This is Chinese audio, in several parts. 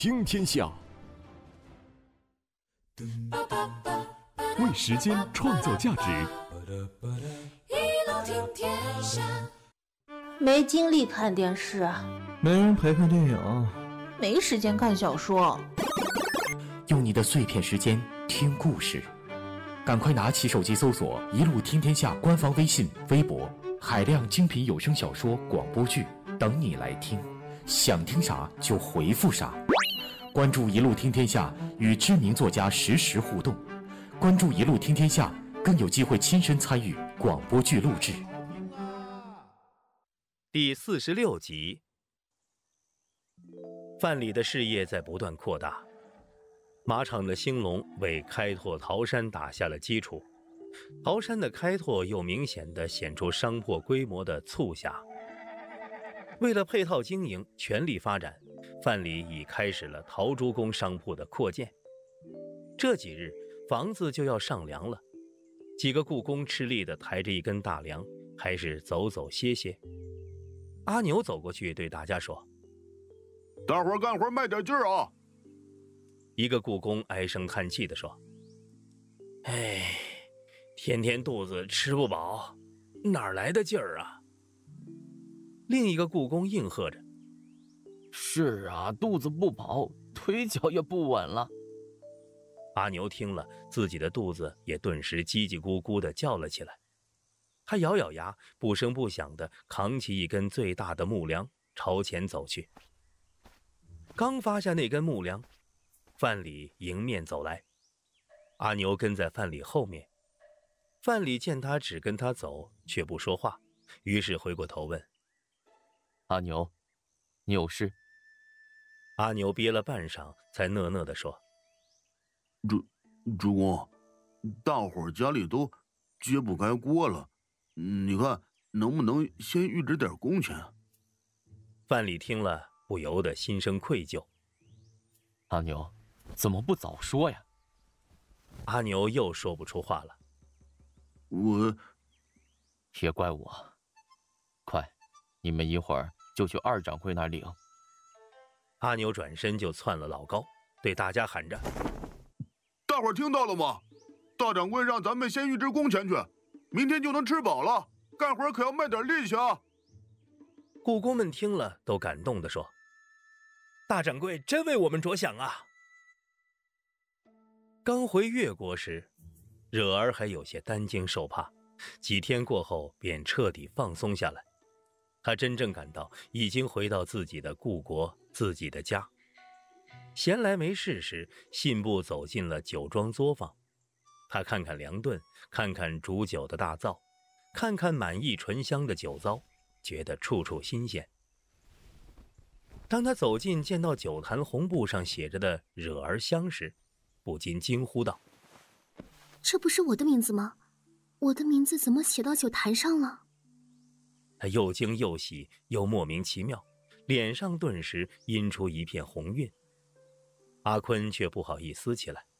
听天下，为时间创造价值。 没精力看电视， 没人陪看电影， 没时间看小说。 用你的碎片时间听故事，赶快拿起手机搜索一路听天下官方微信、微博，海量精品有声小说、广播剧等你来听，想听啥就回复啥。关注一路听天下，与知名作家实时互动。关注一路听天下，更有机会亲身参与广播剧录制。 第46集。范蠡的事业在不断扩大，马场的兴隆为开拓桃山打下了基础，桃山的开拓又明显地显出商埠规模的促狭。为了配套经营，全力发展，范蠡已开始了陶朱公商铺的扩建。这几日房子就要上梁了，几个雇工吃力地抬着一根大梁，还是走走歇歇。阿牛走过去对大家说：“ 大伙儿干活卖点劲儿啊！” 一个雇工唉声叹气地说：“哎，天天肚子吃不饱，哪来的劲儿啊？”另一个雇工应和着：“ 是啊，肚子不饱，腿脚也不稳了。” 阿牛听了，自己的肚子也顿时叽叽咕咕地叫了起来。他咬咬牙，不声不响地扛起一根最大的木梁，朝前走去。刚发下那根木梁，范蠡迎面走来，阿牛跟在范蠡后面。范蠡见他只跟他走，却不说话，于是回过头问：“ 阿牛，你有事？” 阿牛憋了半晌，才讷讷地说：“ 主公，大伙儿家里都揭不开锅了，你看能不能先预支点工钱？” 范蠡听了，不由得心生愧疚。 阿牛，怎么不早说呀？ 阿牛又说不出话了。 也怪我。快，你们一会儿就去二掌柜那儿领。 阿牛转身就窜了老高，对大家喊着：“ 大伙儿听到了吗？大掌柜让咱们先预支工钱去，明天就能吃饱了。干活可要卖点力气啊！” 雇工们听了都感动地说：“大掌柜真为我们着想啊！”刚回越国时，惹儿还有些担惊受怕，几天过后便彻底放松下来。他真正感到已经回到自己的故国，自己的家。闲来没事时，信步走进了酒庄作坊。他看看粮顿，看看煮酒的大灶，看看满溢醇香的酒糟，觉得处处新鲜。当他走近见到酒坛红布上写着的惹儿香时，不禁惊呼道：“ 这不是我的名字吗？我的名字怎么写到酒坛上了？” 他又惊又喜又莫名其妙，脸上顿时阴出一片红晕。阿坤却不好意思起来：“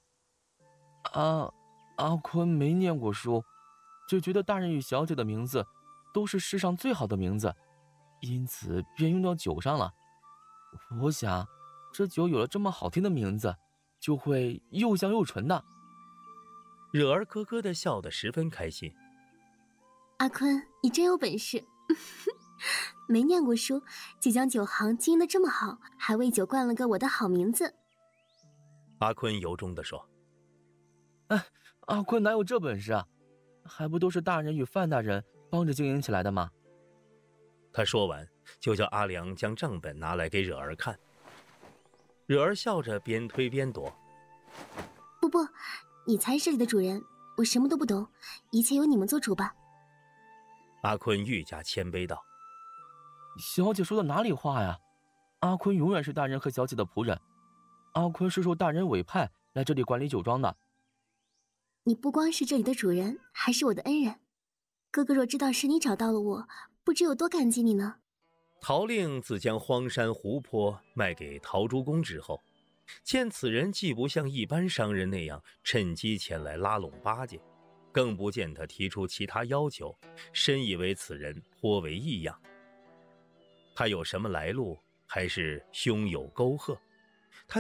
阿坤没念过书，就觉得大人与小姐的名字都是世上最好的名字，因此便用到酒上了。我想，这酒有了这么好听的名字，就会又香又醇的。” 惹儿咯咯地笑得十分开心。 阿坤，你真有本事。没念过书，就将酒行经营得这么好，还为酒冠了个我的好名字。 阿坤由衷地说：“ 阿坤哪有这本事啊？还不都是大人与范大人帮着经营起来的吗？” 他说完，就叫阿良将账本拿来给惹儿看。惹儿笑着边推边躲：“ 不，你才是这里的主人，我什么都不懂，一切由你们做主吧。” 阿坤愈加谦卑道：“ 小姐说的哪里话呀？阿坤永远是大人和小姐的仆人，阿坤是受大人委派来这里管理酒庄的。” 你不光是这里的主人，还是我的恩人。哥哥若知道是你找到了我，不知有多感激你呢。 陶令自将荒山湖泊卖给陶朱公之后，见此人既不像一般商人那样趁机前来拉拢巴结，更不见他提出其他要求，深以为此人颇为异样。他有什么来路，还是胸有沟壑？